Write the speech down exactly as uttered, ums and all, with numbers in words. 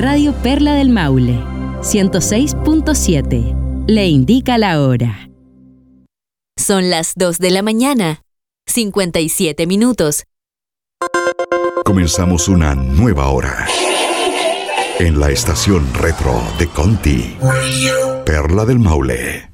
Radio Perla del Maule, ciento seis punto siete. Le indica la hora. Son las dos de la mañana, cincuenta y siete minutos. Comenzamos una nueva hora en la estación retro de Conti, Perla del Maule.